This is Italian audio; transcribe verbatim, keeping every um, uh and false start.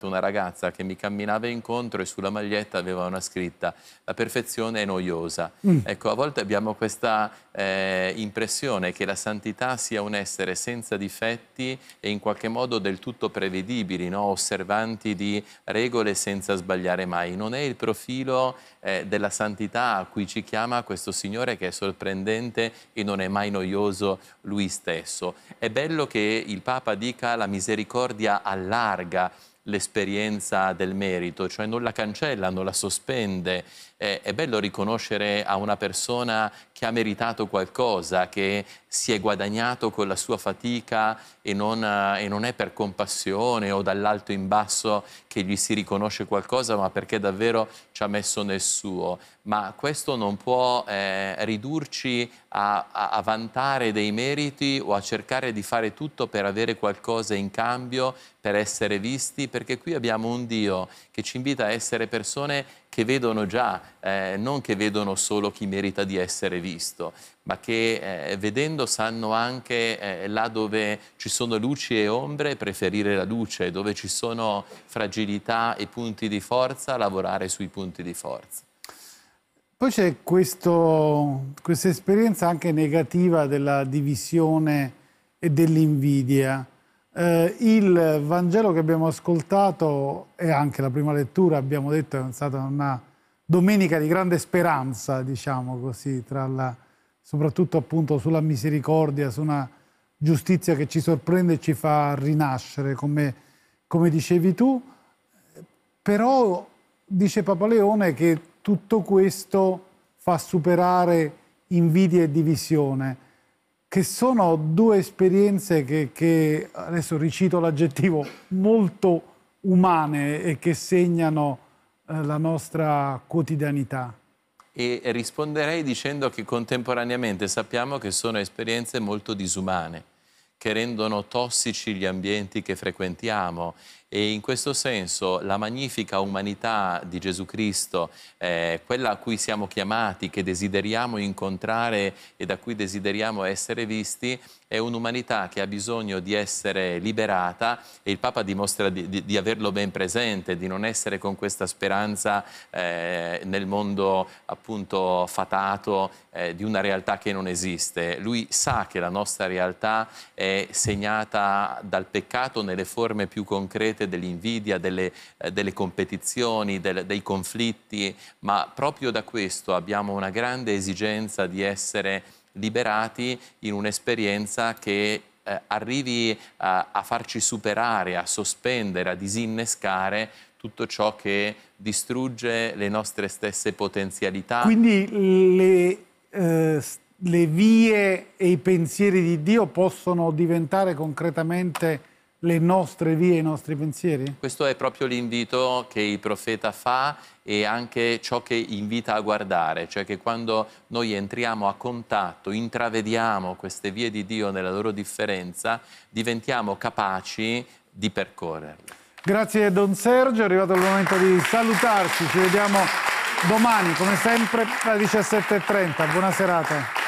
una ragazza che mi camminava incontro e sulla maglietta aveva una scritta: la perfezione è noiosa. Mm. Ecco, a volte abbiamo questa eh, impressione che la santità sia un essere senza difetti e in qualche modo del tutto prevedibili, no? Osservanti di regole senza sbagliare mai. Non è il profilo eh, della santità a cui ci chiama questo Signore, che è sorprendente e non è mai noioso Lui stesso. È bello che il Papa dica: la misericordia allarga l'esperienza del merito, cioè non la cancella, non la sospende. Eh, è bello riconoscere a una persona che ha meritato qualcosa, che si è guadagnato con la sua fatica e non, e non è per compassione o dall'alto in basso che gli si riconosce qualcosa, ma perché davvero ci ha messo nel suo. Ma questo non può eh, ridurci a, a, a vantare dei meriti o a cercare di fare tutto per avere qualcosa in cambio, per essere visti, perché qui abbiamo un Dio che ci invita a essere persone che vedono già, eh, non che vedono solo chi merita di essere visto, ma che eh, vedendo sanno anche eh, là dove ci sono luci e ombre preferire la luce, dove ci sono fragilità e punti di forza lavorare sui punti di forza. Poi c'è questa esperienza anche negativa della divisione e dell'invidia. Eh, il Vangelo che abbiamo ascoltato e anche la prima lettura, abbiamo detto, è stata una domenica di grande speranza, diciamo così, tra la, soprattutto appunto sulla misericordia, su una giustizia che ci sorprende e ci fa rinascere, come, come dicevi tu. Però dice Papa Leone che tutto questo fa superare invidia e divisione, che sono due esperienze che, che adesso ricito l'aggettivo, molto umane e che segnano eh, la nostra quotidianità. E risponderei dicendo che contemporaneamente sappiamo che sono esperienze molto disumane, che rendono tossici gli ambienti che frequentiamo, e in questo senso la magnifica umanità di Gesù Cristo, eh, quella a cui siamo chiamati, che desideriamo incontrare e da cui desideriamo essere visti, è un'umanità che ha bisogno di essere liberata, e il Papa dimostra di, di, di averlo ben presente, di non essere con questa speranza eh, nel mondo appunto fatato eh, di una realtà che non esiste. Lui sa che la nostra realtà è segnata dal peccato nelle forme più concrete dell'invidia, delle, eh, delle competizioni, del, dei conflitti, ma proprio da questo abbiamo una grande esigenza di essere liberati in un'esperienza che eh, arrivi a, a farci superare, a sospendere, a disinnescare tutto ciò che distrugge le nostre stesse potenzialità. Quindi le, eh, le vie e i pensieri di Dio possono diventare concretamente le nostre vie, i nostri pensieri? Questo è proprio l'invito che il profeta fa, e anche ciò che invita a guardare, cioè che quando noi entriamo a contatto, intravediamo queste vie di Dio nella loro differenza, diventiamo capaci di percorrerle. Grazie Don Sergio, è arrivato il momento di salutarci, ci vediamo domani come sempre alle diciassette e trenta, buona serata.